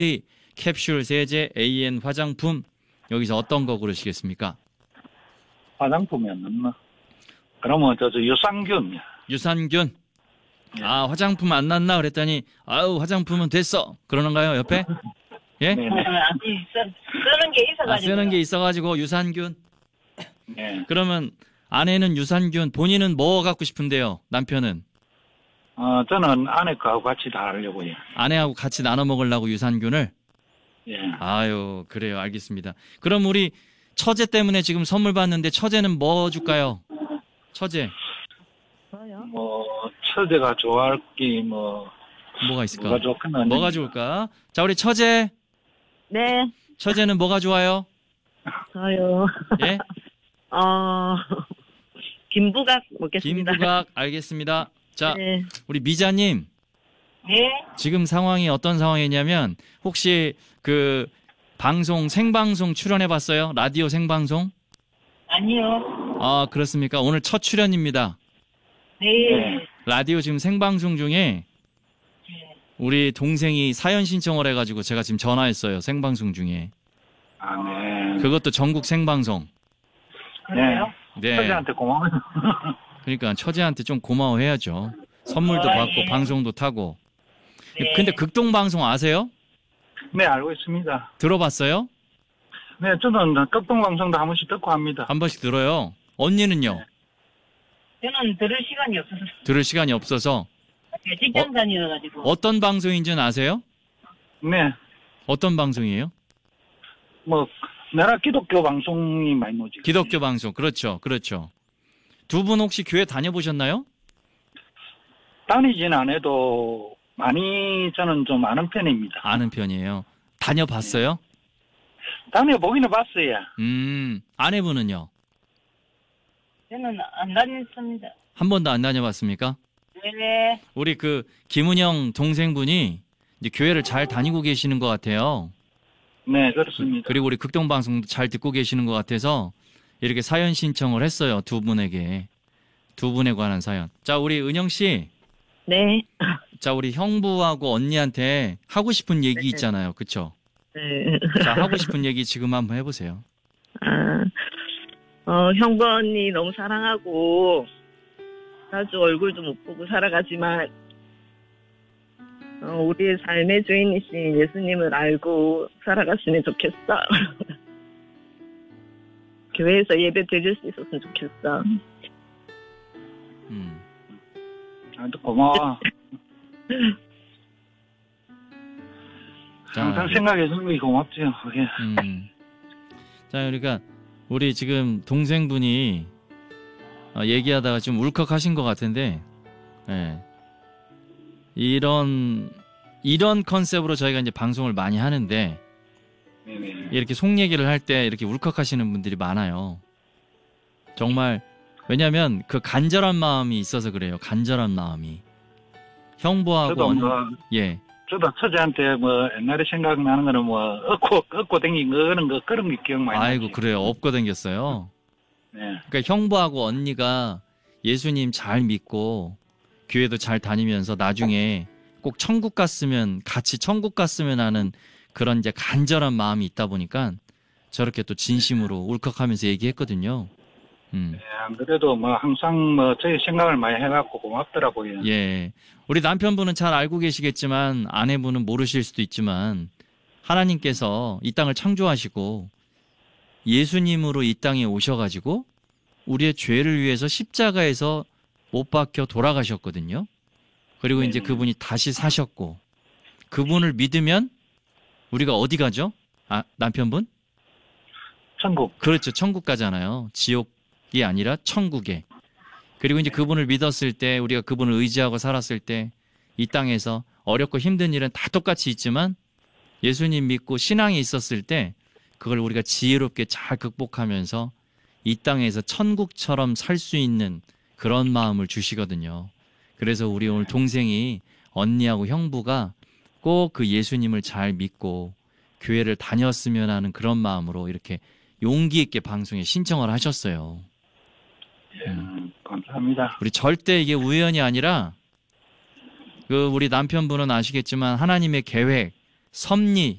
캡슐 세제 AN 화장품 여기서 어떤 거 고르시겠습니까? 화장품이었나? 그러면 저 유산균. 유산균. 네. 아, 화장품 안 났나 그랬더니 아우 화장품은 됐어 그러는가요 옆에? 예? 네네. 아니, 쓰는 게 있어가지고. 아, 쓰는 게 있어가지고 유산균. 네. 그러면 아내는 유산균, 본인은 뭐 갖고 싶은데요? 남편은? 저는 아내 거하고 같이 다 하려고요. 아내하고 같이 나눠 먹으려고 유산균을? 예. 아유, 그래요. 알겠습니다. 그럼 우리 처제 때문에 지금 선물 받는데 처제는 뭐 줄까요? 처제. 뭐, 처제가 좋아할 게 뭐가 있을까? 뭐가 좋겠나? 뭐가 좋을까? 자, 우리 처제. 네, 처제는 뭐가 좋아요? 저요. 예? 김부각 먹겠습니다. 김부각. 알겠습니다. 자, 네. 우리 미자님. 네. 지금 상황이 어떤 상황이냐면 혹시 그 생방송 출연해 봤어요? 라디오 생방송? 아니요. 아, 그렇습니까? 오늘 첫 출연입니다. 네. 라디오 지금 생방송 중에 우리 동생이 사연 신청을 해가지고 제가 지금 전화했어요. 생방송 중에. 아, 네. 그것도 전국 생방송. 그래요? 네. 처제한테 고마워요. 그러니까 처제한테 좀 고마워해야죠. 선물도 받고 예. 방송도 타고. 네. 근데 극동방송 아세요? 네, 알고 있습니다. 들어봤어요? 네, 저는 극동방송도 한 번씩 듣고 합니다. 한 번씩 들어요. 언니는요? 저는 들을 시간이 없어서. 들을 시간이 없어서. 직장 다녀가지고. 어떤 방송인지는 아세요? 네, 어떤 방송이에요? 나라 기독교 방송이 많이 나오죠. 기독교 방송. 그렇죠. 그렇죠. 두 분 혹시 교회 다녀보셨나요? 다니진 않아도 많이 저는 좀 아는 편입니다. 아는 편이에요. 다녀봤어요? 다녀보기는 봤어요. 아내분은요? 저는 안 다녔습니다. 한 번도 안 다녀봤습니까? 네. 우리 김은영 동생분이 이제 교회를 잘 다니고 계시는 것 같아요. 네, 그렇습니다. 그리고 우리 극동방송도 잘 듣고 계시는 것 같아서 이렇게 사연 신청을 했어요. 두 분에게. 두 분에 관한 사연. 자, 우리 은영 씨. 네. 자, 우리 형부하고 언니한테 하고 싶은 얘기 있잖아요. 그쵸? 네. 자, 하고 싶은 얘기 지금 한번 해보세요. 형부 언니 너무 사랑하고, 자주 얼굴도 못 보고 살아가지만, 우리의 삶의 주인이신 예수님을 알고 살아갔으면 좋겠어. 교회에서 예배 드릴 수 있었으면 좋겠어. 고마워. 자, 항상 생각해주는 게 고맙죠. 예. 자, 그러니까 우리 지금 동생분이 얘기하다가 좀 울컥하신 것 같은데, 예. 이런 컨셉으로 저희가 이제 방송을 많이 하는데, 네네. 이렇게 속 얘기를 할 때 이렇게 울컥하시는 분들이 많아요. 정말, 왜냐면 그 간절한 마음이 있어서 그래요. 간절한 마음이. 형부하고, 예. 저도 처제한테 옛날에 생각나는 거는 업고 댕긴 그런 게 기억 많이 나죠. 아이고, 그래요. 업고 댕겼어요. 네. 그러니까 형부하고 언니가 예수님 잘 믿고 교회도 잘 다니면서 나중에 꼭 같이 천국 갔으면 하는 그런 이제 간절한 마음이 있다 보니까 저렇게 또 진심으로 울컥하면서 얘기했거든요. 네, 안 그래도 항상 저희 생각을 많이 해갖고 고맙더라고요. 예. 우리 남편분은 잘 알고 계시겠지만 아내분은 모르실 수도 있지만 하나님께서 이 땅을 창조하시고 예수님으로 이 땅에 오셔가지고 우리의 죄를 위해서 십자가에서 못 박혀 돌아가셨거든요. 그리고 이제 그분이 다시 사셨고 그분을 믿으면 우리가 어디 가죠? 남편분? 천국. 그렇죠. 천국 가잖아요. 지옥이 아니라 천국에. 그리고 이제 그분을 믿었을 때 우리가 그분을 의지하고 살았을 때 이 땅에서 어렵고 힘든 일은 다 똑같이 있지만 예수님 믿고 신앙이 있었을 때 그걸 우리가 지혜롭게 잘 극복하면서 이 땅에서 천국처럼 살 수 있는 그런 마음을 주시거든요. 그래서 우리 오늘 동생이 언니하고 형부가 꼭 그 예수님을 잘 믿고 교회를 다녔으면 하는 그런 마음으로 이렇게 용기 있게 방송에 신청을 하셨어요. 감사합니다. 우리 절대 이게 우연이 아니라 우리 남편분은 아시겠지만 하나님의 계획, 섭리